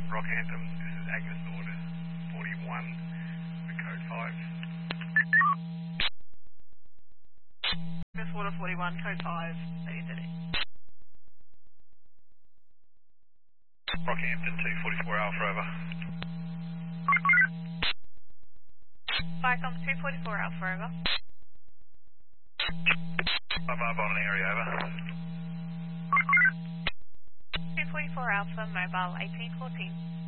Rockhampton, this is Agnes Order 41, the code 5. Agnes Order 41, code 5, that is it. Rockhampton 244 Alpha, over. Vicom 244 Alpha, over. I'm mobile in the area, over. 244 Alpha, mobile 1814.